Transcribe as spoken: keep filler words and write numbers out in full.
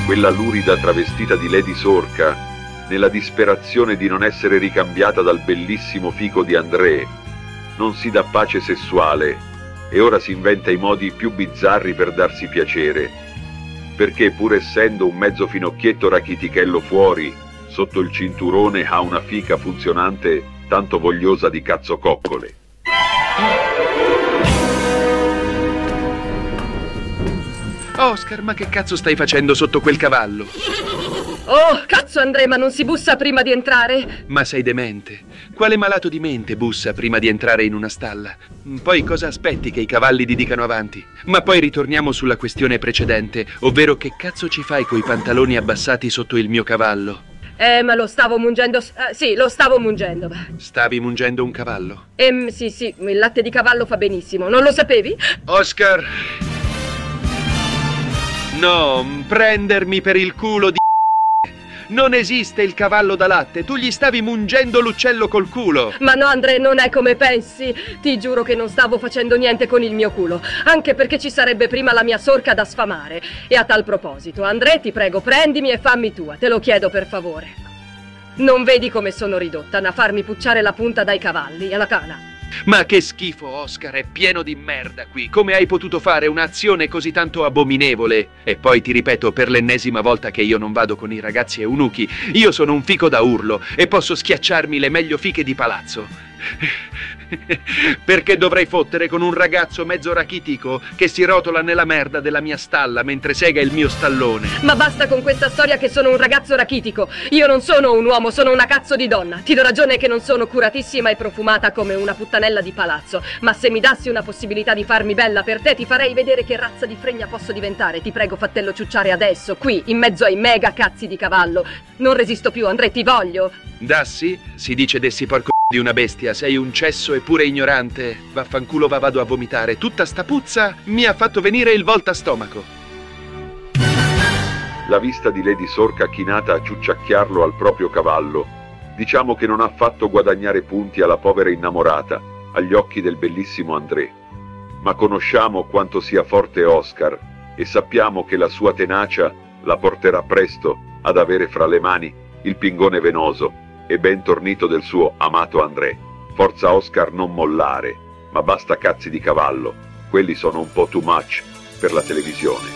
Quella lurida travestita di Lady Sorca, nella disperazione di non essere ricambiata dal bellissimo fico di André, non si dà pace sessuale e ora si inventa i modi più bizzarri per darsi piacere, perché pur essendo un mezzo finocchietto rachitichello fuori, sotto il cinturone ha una fica funzionante tanto vogliosa di cazzococcole. Oscar, ma che cazzo stai facendo sotto quel cavallo? Oh, cazzo André, ma non si bussa prima di entrare? Ma sei demente. Quale malato di mente bussa prima di entrare in una stalla? Poi cosa aspetti che i cavalli ti dicano avanti? Ma poi ritorniamo sulla questione precedente, ovvero che cazzo ci fai coi pantaloni abbassati sotto il mio cavallo? Eh, ma lo stavo mungendo... Eh, sì, lo stavo mungendo. Stavi mungendo un cavallo? Ehm, sì, sì, il latte di cavallo fa benissimo. Non lo sapevi? Oscar! No, prendermi per il culo di... Non esiste il cavallo da latte, tu gli stavi mungendo l'uccello col culo. Ma no, André, non è come pensi. Ti giuro che non stavo facendo niente con il mio culo, anche perché ci sarebbe prima la mia sorca da sfamare. E a tal proposito, André, ti prego, prendimi e fammi tua, te lo chiedo per favore. Non vedi come sono ridotta a farmi pucciare la punta dai cavalli e la cana? Ma che schifo, Oscar, è pieno di merda qui. Come hai potuto fare un'azione così tanto abominevole? E poi ti ripeto per l'ennesima volta che io non vado con i ragazzi eunuchi. Io sono un fico da urlo e posso schiacciarmi le meglio fiche di palazzo. Perché dovrei fottere con un ragazzo mezzo rachitico che si rotola nella merda della mia stalla mentre sega il mio stallone? Ma basta con questa storia che sono un ragazzo rachitico. Io non sono un uomo, sono una cazzo di donna. Ti do ragione che non sono curatissima e profumata come una puttanella di palazzo, ma se mi dassi una possibilità di farmi bella per te ti farei vedere che razza di fregna posso diventare. Ti prego, fattello ciucciare adesso, qui, in mezzo ai mega cazzi di cavallo. Non resisto più, André, ti voglio. Dassi? Si dice dessi porco di una bestia, sei un cesso e pure ignorante. Vaffanculo, va, vado a vomitare. Tutta sta puzza mi ha fatto venire il volta stomaco. La vista di Lady Sorca chinata a ciucciacchiarlo al proprio cavallo, diciamo che non ha fatto guadagnare punti alla povera innamorata, agli occhi del bellissimo André. Ma conosciamo quanto sia forte Oscar e sappiamo che la sua tenacia la porterà presto ad avere fra le mani il pingone venoso e ben tornito del suo amato André. Forza Oscar, non mollare, ma basta cazzi di cavallo, quelli sono un po' too much per la televisione.